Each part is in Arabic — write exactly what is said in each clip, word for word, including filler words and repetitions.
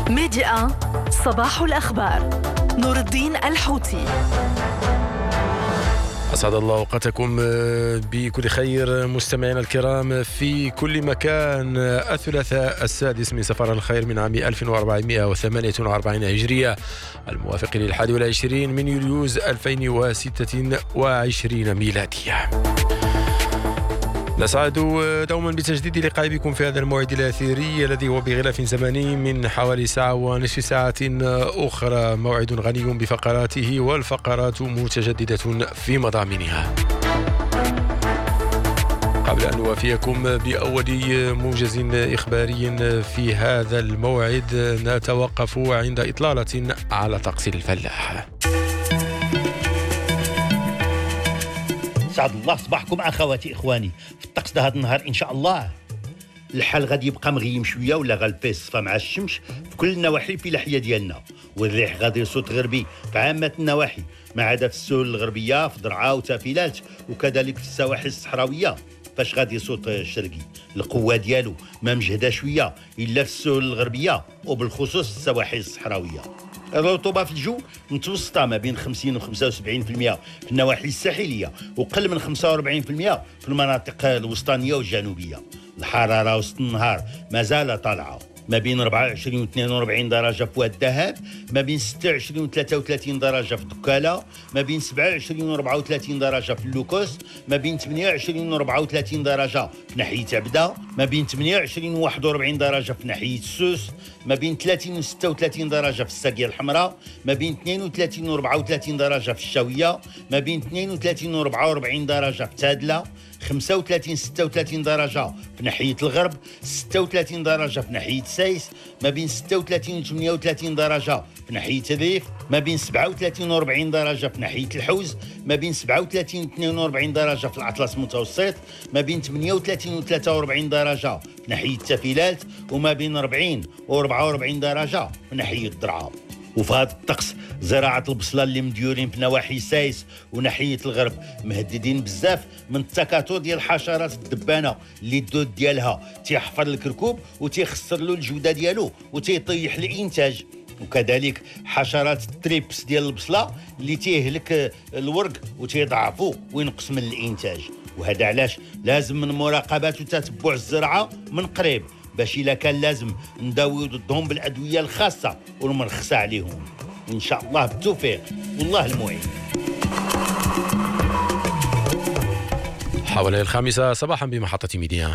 ميديا صباح الأخبار. نور الدين الحوتي. أسعد الله أوقاتكم بكل خير مستمعينا الكرام في كل مكان. الثلاثاء السادس من صفر الخير من عام ألف وأربعمائة وثمانية وأربعين هجرية، الموافق للحادي والعشرين من يوليوز ألفين وستة وعشرين ميلادية. نسعد دوما بتجديد لقاء بكم في هذا الموعد الأثيري الذي هو بغلاف زمني من حوالي ساعة ونصف ساعة أخرى، موعد غني بفقراته والفقرات متجددة في مضامنها. قبل أن نوافيكم بأول موجز إخباري في هذا الموعد، نتوقف عند إطلالة على طقس الفلاح. سعد الله صباحكم اخواتي اخواني. في الطقس ده هذا النهار ان شاء الله الحال غادي يبقى مغيم شويه ولا غالبي الصفا مع الشمس في كل النواحي في الاحياء ديالنا، والريح غادي يصوت غربي في عامه النواحي ما عدا في السهول الغربيه في درعا وتافيلات، وكذلك في السواحل الصحراويه فاش غادي يصوت الشرقي. القوه ديالو ما مجهده شويه الا في السهول الغربيه وبالخصوص السواحل الصحراويه. الرطوبة في الجو متوسطة ما بين خمسين و خمسة وسبعين بالمئة في النواحي الساحلية، وقل من خمسة وأربعين بالمئة في المناطق الوسطانية والجنوبية. الحرارة وسط النهار ما زال طالعة ما بين أربعة وعشرين و اثنين وأربعين درجة في واد الذهب، ما بين ستة وعشرين و ثلاثة وثلاثين درجة في دكالة، ما بين سبعة وعشرين و أربعة وثلاثين درجة في اللوكوس، ما بين ثمانية وعشرين و أربعة وثلاثين درجة في ناحية عبدة، ما بين ثمانية وعشرين و واحد وأربعين درجة في ناحية السوس، ما بين ثلاثين و ستة وثلاثين درجة في الساقية الحمراء، ما بين اثنين وثلاثين و أربعة وثلاثين درجة في الشاوية، ما بين اثنين وثلاثين و أربعة وأربعين درجة في تادلة، خمسة وثلاثين ستة وثلاثين درجة في ناحية الغرب، ستة وثلاثين درجة في ناحية سايس، ما بين ستة وثلاثين و ثمانية وثلاثين درجة في ناحية الريف، ما بين سبعة وثلاثين و أربعين درجة في ناحية الحوز، ما بين سبعة وثلاثين و اثنين وأربعين درجة في الأطلس المتوسط، ما بين ثمانية وثلاثين و ثلاثة وأربعين درجة في ناحية التافيلات، وما بين أربعين و أربعة وأربعين درجة في ناحية الدرعا. وفي هذا الطقس زراعة البصلة اللي مديورين في نواحي سايس وناحية الغرب مهددين بزاف من التكاثر ديال الحشرات الدبانة اللي الدود ديالها تيحفر الكركوب وتيخسر له الجودة ديالو وتيطيح الإنتاج، وكذلك حشرات التريبس ديال البصلة اللي تيهلك الورق وتيضعفو وينقص من الإنتاج. وهذا علاش لازم من مراقبة وتتبع الزراعة من قريب، باش إلا كان لازم نداويو ضدهم بالأدوية الخاصة والمرخصة عليهم. إن شاء الله بالتوفيق والله المعين. حوالي الخامسة صباحا بمحطة ميديا.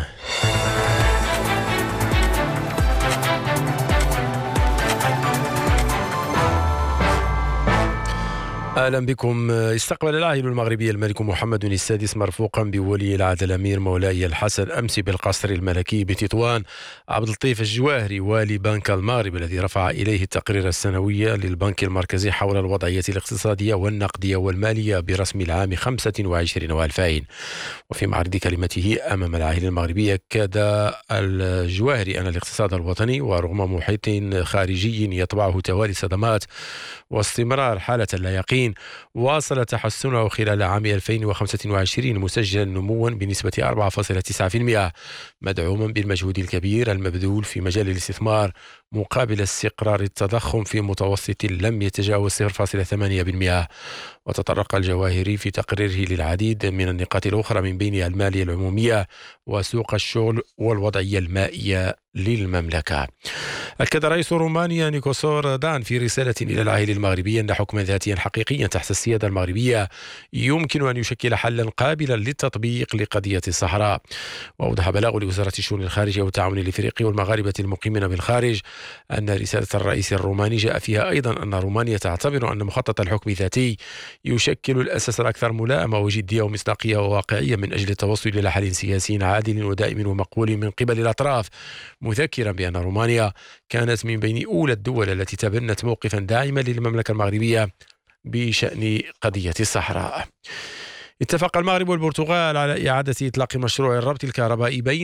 أهلا بكم. استقبل العاهل المغربي الملك محمد السادس مرفوقا بولي العهد الأمير مولاي الحسن أمس بالقصر الملكي بتطوان عبد اللطيف الجواهري والي بنك المغرب، الذي رفع إليه التقرير السنوي للبنك المركزي حول الوضعية الاقتصادية والنقدية والمالية برسم العام خمسة وعشرين وألفين. وفي معرض كلمته أمام العاهل المغربي أكد الجواهري أن الاقتصاد الوطني ورغم محيط خارجي يطبعه توالي صدمات واستمرار حالة اللا يقين واصل تحسنه خلال عام ألفين وخمسة وعشرين مسجلا نموا بنسبة أربعة فاصلة تسعة بالمئة، مدعوما بالمجهود الكبير المبذول في مجال الاستثمار مقابل استقرار التضخم في متوسط لم يتجاوز صفر فاصلة ثمانية بالمئة. وتطرق الجواهري في تقريره للعديد من النقاط الأخرى من بينها المالية العمومية وسوق الشغل والوضعية المائية للمملكة. أكد رئيس رومانيا نيكوسور دان في رسالة إلى العاهل المغربي أن حكما ذاتيا حقيقيا تحت السيادة المغربية يمكن أن يشكل حلا قابلا للتطبيق لقضية الصحراء. وأوضح بلاغ لوزارة الشؤون الخارجية والتعاون الإفريقي والمغاربة المقيمين بالخارج أن رسالة الرئيس الروماني جاء فيها أيضا أن رومانيا تعتبر أن مخطط الحكم الذاتي يشكل الأساس الأكثر ملائمة وجدية ومصداقية وواقعية من أجل التوصل إلى حل سياسي عادل ودائم ومقبول من قبل الأطراف، مذكرا بأن رومانيا كانت من بين أولى الدول التي تبنت موقفا داعما للمملكة المغربية بشأن قضية الصحراء. اتفق المغرب والبرتغال على إعادة إطلاق مشروع الربط الكهربائي بين